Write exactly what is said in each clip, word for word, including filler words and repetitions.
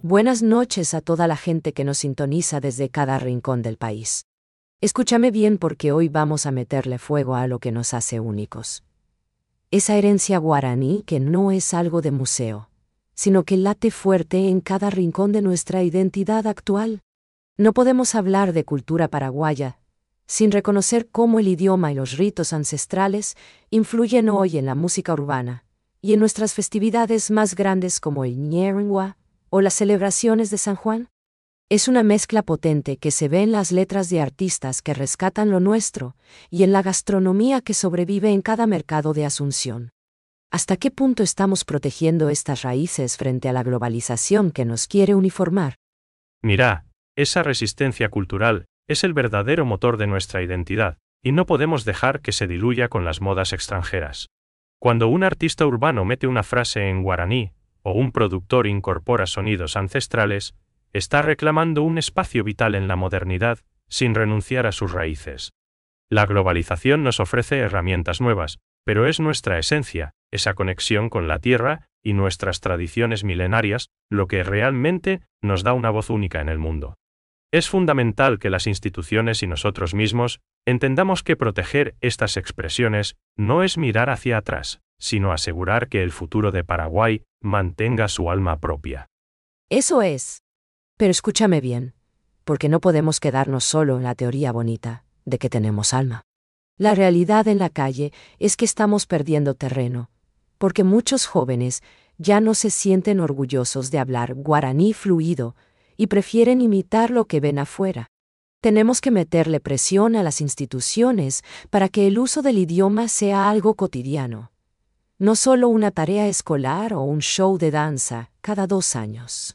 Buenas noches a toda la gente que nos sintoniza desde cada rincón del país. Escúchame bien porque hoy vamos a meterle fuego a lo que nos hace únicos. Esa herencia guaraní que no es algo de museo, sino que late fuerte en cada rincón de nuestra identidad actual. No podemos hablar de cultura paraguaya sin reconocer cómo el idioma y los ritos ancestrales influyen hoy en la música urbana y en nuestras festividades más grandes como el Ñerengua o las celebraciones de San Juan. Es una mezcla potente que se ve en las letras de artistas que rescatan lo nuestro y en la gastronomía que sobrevive en cada mercado de Asunción. ¿Hasta qué punto estamos protegiendo estas raíces frente a la globalización que nos quiere uniformar? Mira, esa resistencia cultural es el verdadero motor de nuestra identidad, y no podemos dejar que se diluya con las modas extranjeras. Cuando un artista urbano mete una frase en guaraní, o un productor incorpora sonidos ancestrales, está reclamando un espacio vital en la modernidad, sin renunciar a sus raíces. La globalización nos ofrece herramientas nuevas, pero es nuestra esencia, esa conexión con la tierra y nuestras tradiciones milenarias, lo que realmente nos da una voz única en el mundo. Es fundamental que las instituciones y nosotros mismos entendamos que proteger estas expresiones no es mirar hacia atrás, sino asegurar que el futuro de Paraguay mantenga su alma propia. Eso es. Pero escúchame bien, porque no podemos quedarnos solo en la teoría bonita de que tenemos alma. La realidad en la calle es que estamos perdiendo terreno, porque muchos jóvenes ya no se sienten orgullosos de hablar guaraní fluido y prefieren imitar lo que ven afuera. Tenemos que meterle presión a las instituciones para que el uso del idioma sea algo cotidiano, no solo una tarea escolar o un show de danza cada dos años.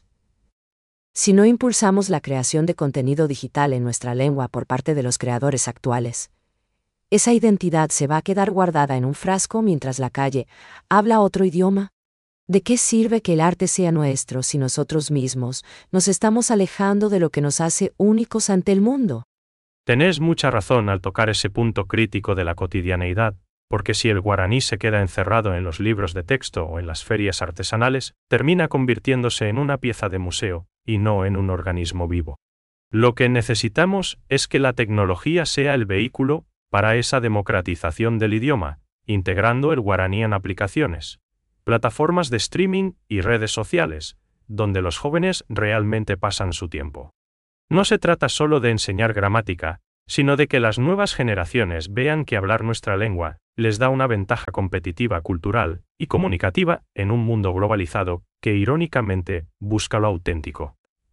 Si no impulsamos la creación de contenido digital en nuestra lengua por parte de los creadores actuales, esa identidad se va a quedar guardada en un frasco mientras la calle habla otro idioma. ¿De qué sirve que el arte sea nuestro si nosotros mismos nos estamos alejando de lo que nos hace únicos ante el mundo? Tenés mucha razón al tocar ese punto crítico de la cotidianeidad, porque si el guaraní se queda encerrado en los libros de texto o en las ferias artesanales, termina convirtiéndose en una pieza de museo, y no en un organismo vivo. Lo que necesitamos es que la tecnología sea el vehículo para esa democratización del idioma, integrando el guaraní en aplicaciones, plataformas de streaming y redes sociales, donde los jóvenes realmente pasan su tiempo. No se trata solo de enseñar gramática, sino de que las nuevas generaciones vean que hablar nuestra lengua les da una ventaja competitiva cultural y comunicativa en un mundo globalizado que irónicamente busca lo auténtico.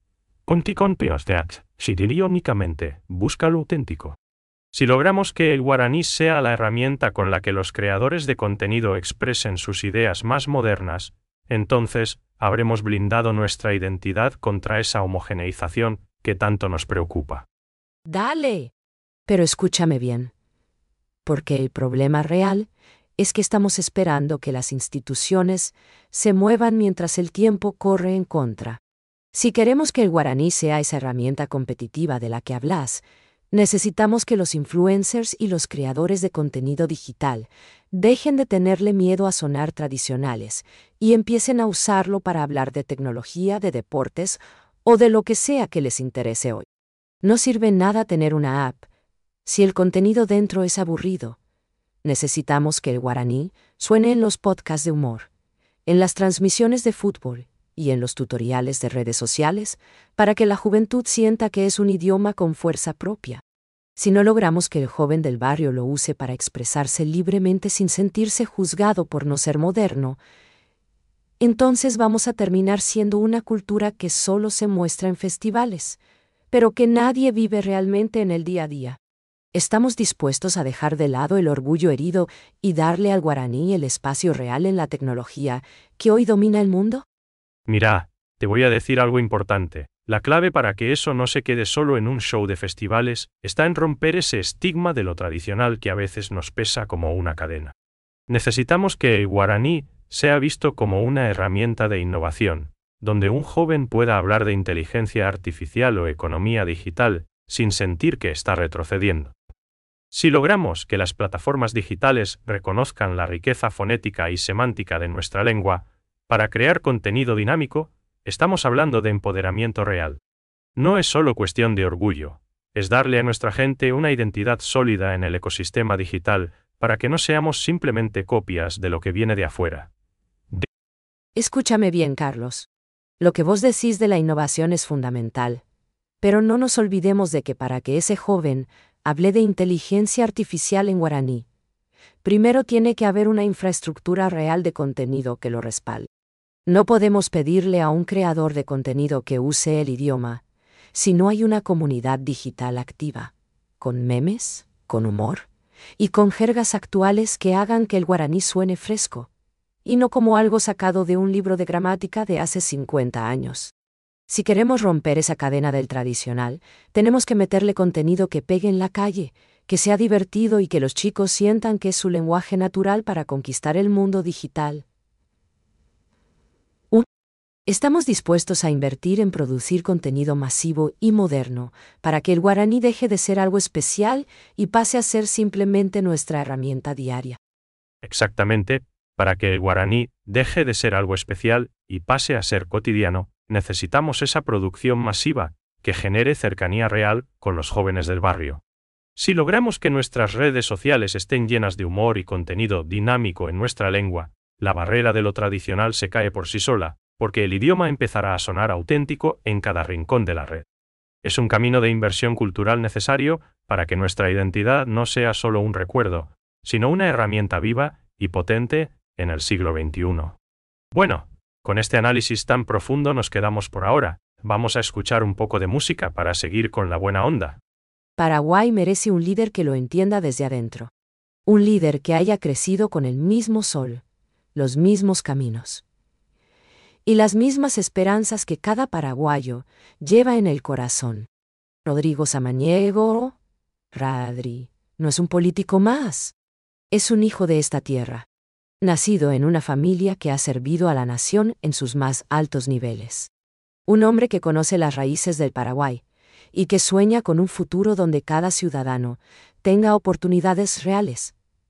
Irónicamente busca lo auténtico. Si logramos que el guaraní sea la herramienta con la que los creadores de contenido expresen sus ideas más modernas, entonces habremos blindado nuestra identidad contra esa homogeneización que tanto nos preocupa. ¡Dale! Pero escúchame bien, porque el problema real es que estamos esperando que las instituciones se muevan mientras el tiempo corre en contra. Si queremos que el guaraní sea esa herramienta competitiva de la que hablas, necesitamos que los influencers y los creadores de contenido digital dejen de tenerle miedo a sonar tradicionales y empiecen a usarlo para hablar de tecnología, de deportes o de lo que sea que les interese hoy. No sirve nada tener una app si el contenido dentro es aburrido. Necesitamos que el guaraní suene en los podcasts de humor, en las transmisiones de fútbol y en los tutoriales de redes sociales para que la juventud sienta que es un idioma con fuerza propia. Si no logramos que el joven del barrio lo use para expresarse libremente sin sentirse juzgado por no ser moderno, entonces vamos a terminar siendo una cultura que solo se muestra en festivales, pero que nadie vive realmente en el día a día. ¿Estamos dispuestos a dejar de lado el orgullo herido y darle al guaraní el espacio real en la tecnología que hoy domina el mundo? Mira, te voy a decir algo importante. La clave para que eso no se quede solo en un show de festivales está en romper ese estigma de lo tradicional que a veces nos pesa como una cadena. Necesitamos que el guaraní sea visto como una herramienta de innovación, donde un joven pueda hablar de inteligencia artificial o economía digital sin sentir que está retrocediendo. Si logramos que las plataformas digitales reconozcan la riqueza fonética y semántica de nuestra lengua, para crear contenido dinámico, Estamos hablando de empoderamiento real. No es solo cuestión de orgullo, es darle a nuestra gente una identidad sólida en el ecosistema digital para que no seamos simplemente copias de lo que viene de afuera. De- Escúchame bien, Carlos. Lo que vos decís de la innovación es fundamental. Pero no nos olvidemos de que para que ese joven hable de inteligencia artificial en guaraní, primero tiene que haber una infraestructura real de contenido que lo respalde. No podemos pedirle a un creador de contenido que use el idioma si no hay una comunidad digital activa, con memes, con humor y con jergas actuales que hagan que el guaraní suene fresco, y no como algo sacado de un libro de gramática de hace cincuenta años. Si queremos romper esa cadena del tradicional, tenemos que meterle contenido que pegue en la calle, que sea divertido y que los chicos sientan que es su lenguaje natural para conquistar el mundo digital. uno. Estamos dispuestos a invertir en producir contenido masivo y moderno para que el guaraní deje de ser algo especial y pase a ser simplemente nuestra herramienta diaria. Exactamente, para que el guaraní deje de ser algo especial y pase a ser cotidiano, necesitamos esa producción masiva que genere cercanía real con los jóvenes del barrio. Si logramos que nuestras redes sociales estén llenas de humor y contenido dinámico en nuestra lengua, la barrera de lo tradicional se cae por sí sola, porque el idioma empezará a sonar auténtico en cada rincón de la red. Es un camino de inversión cultural necesario para que nuestra identidad no sea solo un recuerdo, sino una herramienta viva y potente en el siglo veintiuno. Bueno, con este análisis tan profundo nos quedamos por ahora. Vamos a escuchar un poco de música para seguir con la buena onda. Paraguay merece un líder que lo entienda desde adentro. Un líder que haya crecido con el mismo sol, los mismos caminos y las mismas esperanzas que cada paraguayo lleva en el corazón. Rodrigo Samaniego, Radri, no es un político más. Es un hijo de esta tierra, nacido en una familia que ha servido a la nación en sus más altos niveles. Un hombre que conoce las raíces del Paraguay y que sueña con un futuro donde cada ciudadano tenga oportunidades reales.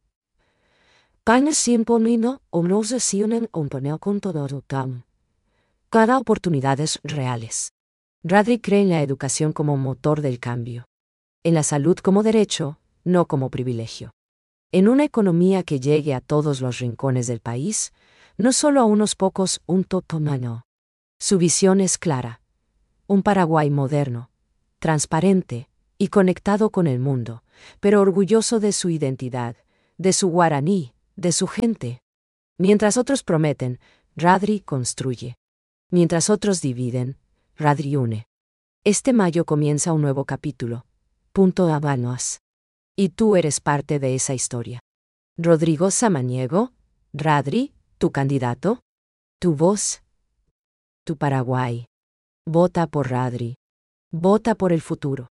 Cada oportunidades reales. Radri cree en la educación como motor del cambio, en la salud como derecho, no como privilegio. En una economía que llegue a todos los rincones del país, no solo a unos pocos, un totomano. Su visión es clara. Un Paraguay moderno, transparente y conectado con el mundo, pero orgulloso de su identidad, de su guaraní, de su gente. Mientras otros prometen, Radri construye. Mientras otros dividen, Radri une. Este mayo comienza un nuevo capítulo. Punto Habanos. Y tú eres parte de esa historia. Rodrigo Samaniego, Radri, tu candidato, tu voz, tu Paraguay. Vota por Radri. Vota por el futuro.